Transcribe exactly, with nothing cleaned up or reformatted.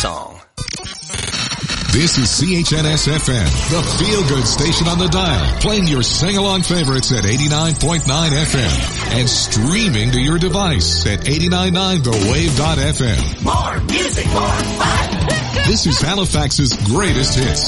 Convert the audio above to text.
song. This is C H N S F M, the feel-good station on the dial, playing your sing-along favorites at eighty-nine point nine F M and streaming to your device at eight nine nine the wave dot f m. More music, more fun. This is Halifax's greatest hits.